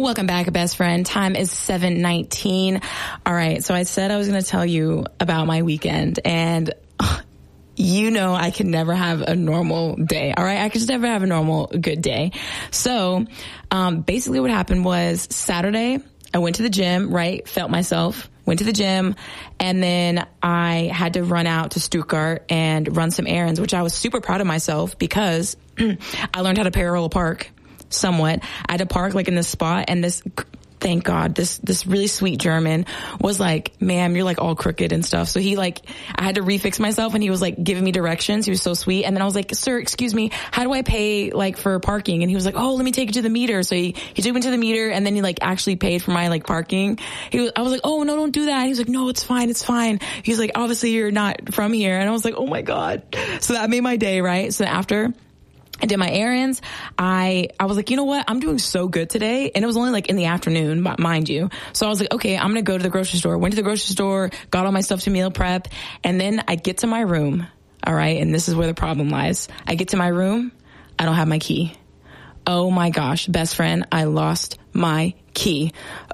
Welcome back, best friend. Time is 7:19. All right. So I said I was going to tell you about my weekend, and you know I can never have a normal day. All right. I could just never have a normal good day. So, basically what happened was Saturday, I went to the gym, right? Felt myself, went to the gym, and then I had to run out to Stuttgart and run some errands, which I was super proud of myself because I learned how to parallel park somewhat. I had to park like in this spot, and this, thank God, this really sweet German was like, ma'am, you're like all crooked and stuff. So he like, I had to refix myself, and he was like giving me directions. He was so sweet. And then I was like, sir, excuse me, how do I pay like for parking? And he was like, oh, let me take you to the meter. So he took me to the meter, and then he like actually paid for my like parking. I was like, oh no, don't do that. And he was like, no, it's fine. It's fine. He's like, obviously you're not from here. And I was like, oh my God. So that made my day, right? So after I did my errands, I was like, you know what? I'm doing so good today. And it was only like in the afternoon, mind you. So I was like, okay, I'm going to go to the grocery store. Went to the grocery store, got all my stuff to meal prep. And then I get to my room. All right. And this is where the problem lies. I get to my room. I don't have my key. Oh my gosh, best friend, I lost my key.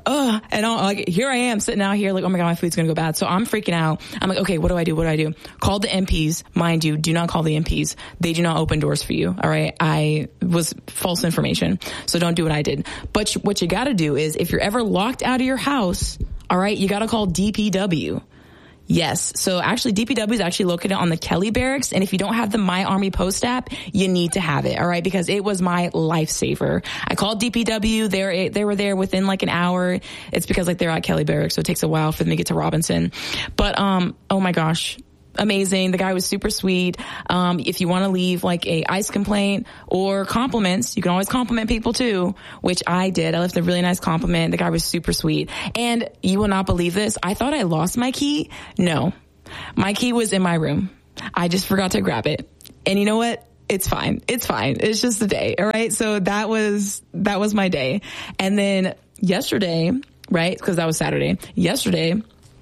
And like, here I am sitting out here like, oh my God, my food's going to go bad. So I'm freaking out. I'm like, okay, what do I do? Call the MPs. Mind you, do not call the MPs. They do not open doors for you. All right. I was false information. So don't do what I did. But what you got to do is if you're ever locked out of your house, all right, you got to call DPW. Yes. So actually DPW is actually located on the Kelly Barracks. And if you don't have the My Army Post app, you need to have it. All right. Because it was my lifesaver. I called DPW. They were there within like an hour. It's because like they're at Kelly Barracks. So it takes a while for them to get to Robinson. But, oh my gosh. Amazing. The guy was super sweet. If you want to leave like a ICE complaint or compliments, you can always compliment people too, which I did. I left a really nice compliment. The guy was super sweet. And you will not believe this. I thought I lost my key. No, my key was in my room. I just forgot to grab it. And you know what? It's fine. It's fine. It's just a day. All right. So that was my day. And then yesterday, right? Because that was Saturday. Yesterday,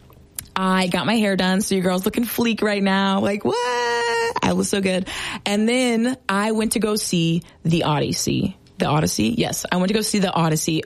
I got my hair done, so your girl's looking fleek right now. Like, what? I was so good. And then I went to go see the Odyssey. The Odyssey? Yes, I went to go see the Odyssey.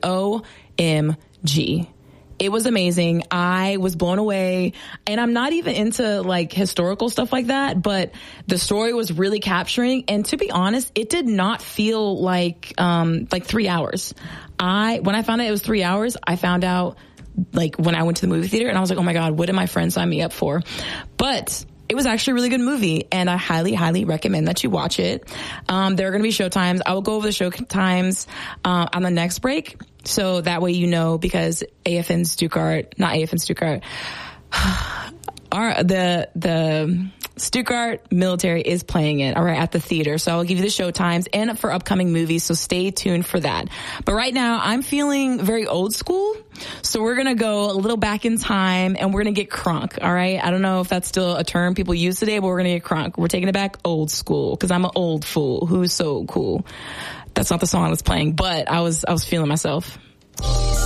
OMG. It was amazing. I was blown away. And I'm not even into like historical stuff like that, but the story was really capturing. And to be honest, it did not feel like 3 hours. When I found out it was 3 hours, I found out like when I went to the movie theater, and I was like, oh my God, what did my friend sign me up for? But it was actually a really good movie, and I highly, highly recommend that you watch it. There are going to be show times. I will go over the show times on the next break, so that way you know, because the Stuttgart military is playing it, all right, at the theater. So I'll give you the show times and for upcoming movies, so stay tuned for that. But right now, I'm feeling very old school, so we're going to go a little back in time, and we're going to get crunk, all right? I don't know if that's still a term people use today, but we're going to get crunk. We're taking it back old school, because I'm an old fool who's so cool. That's not the song I was playing, but I was feeling myself.